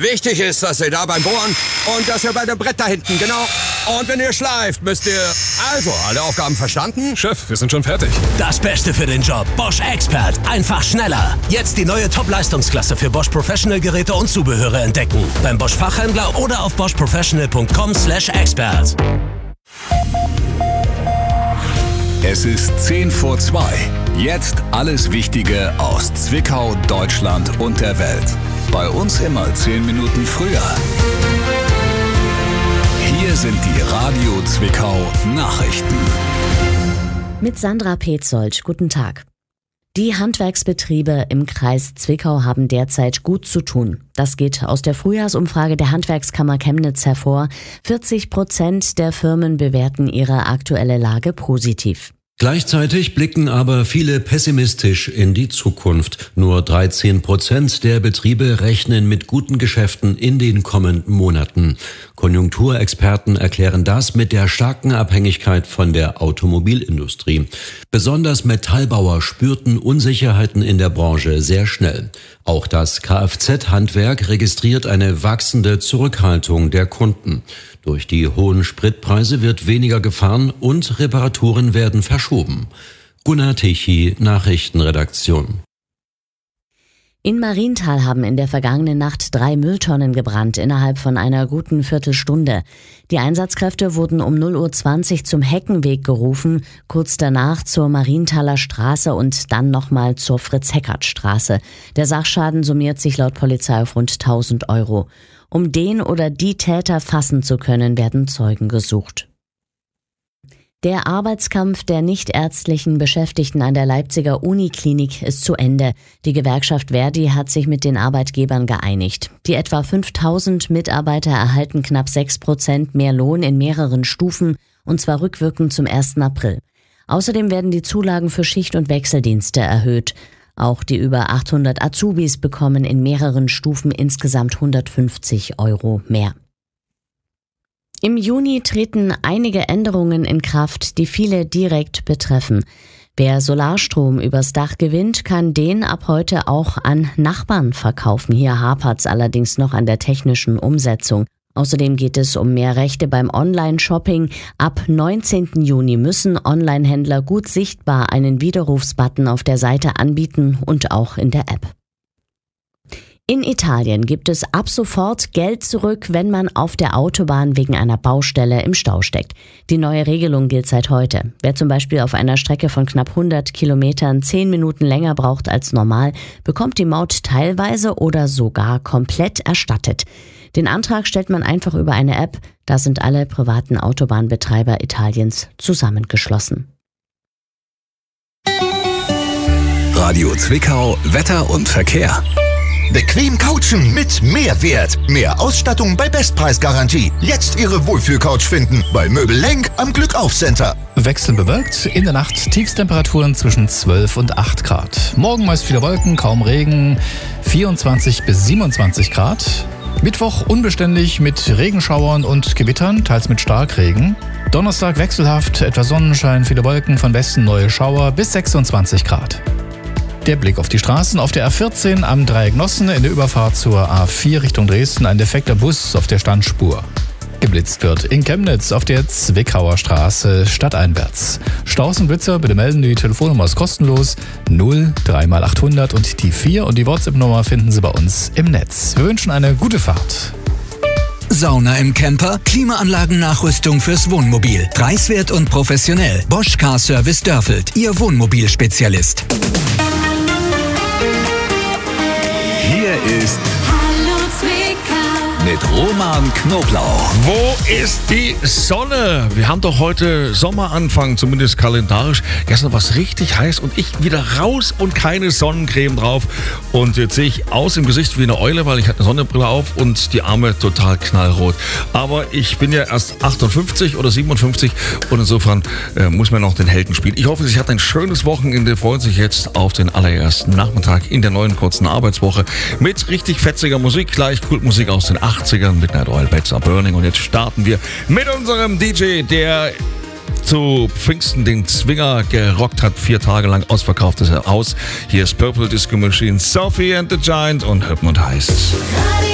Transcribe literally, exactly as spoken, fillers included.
Wichtig ist, dass ihr da beim Bohren und dass ihr bei dem Brett da hinten, genau. Und wenn ihr schleift, müsst ihr... Also, alle Aufgaben verstanden? Chef, wir sind schon fertig. Das Beste für den Job. Bosch Expert. Einfach schneller. Jetzt die neue Top-Leistungsklasse für Bosch Professional-Geräte und Zubehöre entdecken. Beim Bosch Fachhändler oder auf bosch professional punkt com slash expert. Es ist zehn vor zwei. Jetzt alles Wichtige aus Zwickau, Deutschland und der Welt. Bei uns immer zehn Minuten früher. Hier sind die Radio Zwickau Nachrichten. Mit Sandra Petzold. Guten Tag. Die Handwerksbetriebe im Kreis Zwickau haben derzeit gut zu tun. Das geht aus der Frühjahrsumfrage der Handwerkskammer Chemnitz hervor. vierzig Prozent der Firmen bewerten ihre aktuelle Lage positiv. Gleichzeitig blicken aber viele pessimistisch in die Zukunft. Nur dreizehn Prozent der Betriebe rechnen mit guten Geschäften in den kommenden Monaten. Konjunkturexperten erklären das mit der starken Abhängigkeit von der Automobilindustrie. Besonders Metallbauer spürten Unsicherheiten in der Branche sehr schnell. Auch das Kfz-Handwerk registriert eine wachsende Zurückhaltung der Kunden. Durch die hohen Spritpreise wird weniger gefahren und Reparaturen werden verschoben. Gunnar Tichy, Nachrichtenredaktion. In Marienthal haben in der vergangenen Nacht drei Mülltonnen gebrannt, innerhalb von einer guten Viertelstunde. Die Einsatzkräfte wurden um null Uhr zwanzig zum Heckenweg gerufen, kurz danach zur Marienthaler Straße und dann nochmal zur Fritz-Heckert-Straße. Der Sachschaden summiert sich laut Polizei auf rund tausend Euro. Um den oder die Täter fassen zu können, werden Zeugen gesucht. Der Arbeitskampf der nichtärztlichen Beschäftigten an der Leipziger Uniklinik ist zu Ende. Die Gewerkschaft Verdi hat sich mit den Arbeitgebern geeinigt. Die etwa fünftausend Mitarbeiter erhalten knapp sechs Prozent mehr Lohn in mehreren Stufen, und zwar rückwirkend zum ersten April. Außerdem werden die Zulagen für Schicht- und Wechseldienste erhöht. Auch die über achthundert Azubis bekommen in mehreren Stufen insgesamt hundertfünfzig Euro mehr. Im Juni treten einige Änderungen in Kraft, die viele direkt betreffen. Wer Solarstrom übers Dach gewinnt, kann den ab heute auch an Nachbarn verkaufen. Hier hapert's allerdings noch an der technischen Umsetzung. Außerdem geht es um mehr Rechte beim Online-Shopping. Ab neunzehnten Juni müssen Online-Händler gut sichtbar einen Widerrufsbutton auf der Seite anbieten und auch in der App. In Italien gibt es ab sofort Geld zurück, wenn man auf der Autobahn wegen einer Baustelle im Stau steckt. Die neue Regelung gilt seit heute. Wer zum Beispiel auf einer Strecke von knapp hundert Kilometern zehn Minuten länger braucht als normal, bekommt die Maut teilweise oder sogar komplett erstattet. Den Antrag stellt man einfach über eine App. Da sind alle privaten Autobahnbetreiber Italiens zusammengeschlossen. Radio Zwickau, Wetter und Verkehr. Bequem couchen mit Mehrwert. Mehr Ausstattung bei Bestpreisgarantie. Jetzt Ihre Wohlfühlcouch finden bei Möbel Lenk am Glückauf-Center. Wechselnd bewölkt, in der Nacht Tiefstemperaturen zwischen zwölf und acht Grad. Morgen meist viele Wolken, kaum Regen, vierundzwanzig bis siebenundzwanzig Grad. Mittwoch unbeständig mit Regenschauern und Gewittern, teils mit Starkregen. Donnerstag wechselhaft, etwas Sonnenschein, viele Wolken, von Westen neue Schauer bis sechsundzwanzig Grad. Der Blick auf die Straßen. Auf der A vierzehn am Dreieck Nossen in der Überfahrt zur A vier Richtung Dresden ein defekter Bus auf der Standspur. Geblitzt wird in Chemnitz auf der Zwickauer Straße stadteinwärts. Staus und Blitzer, bitte melden, die Telefonnummer ist kostenlos. null drei mal achthundert und die vier und die WhatsApp-Nummer finden Sie bei uns im Netz. Wir wünschen eine gute Fahrt. Sauna im Camper, Klimaanlagennachrüstung fürs Wohnmobil. Preiswert und professionell. Bosch Car Service Dörfeld, Ihr Wohnmobilspezialist. Hier ist Hallo Zwickau mit Roman Knoblauch. Wo ist die Sonne? Wir haben doch heute Sommeranfang, zumindest kalendarisch. Gestern war es richtig heiß und ich wieder raus und keine Sonnencreme drauf. Und jetzt sehe ich aus im Gesicht wie eine Eule, weil ich hatte eine Sonnenbrille auf und die Arme total knallrot. Aber ich bin ja erst achtundfünfzig oder siebenundfünfzig und insofern äh, muss man noch den Helden spielen. Ich hoffe, Sie hatten ein schönes Wochenende, freuen sich jetzt auf den allerersten Nachmittag in der neuen kurzen Arbeitswoche mit richtig fetziger Musik, gleich Kultmusik aus den achtzigern, Midnight Oil, Beds Are Burning. Und jetzt starten wir mit unserem D J, der zu Pfingsten den Zwinger gerockt hat, vier Tage lang ausverkauft ist er aus. Hier ist Purple Disco Machine, Sophie and the Giant und Hypnotized.